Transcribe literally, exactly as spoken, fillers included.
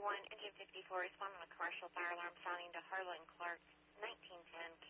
one, engine fifty-four, respond on a commercial fire alarm sounding to Harlan Clark, nineteen ten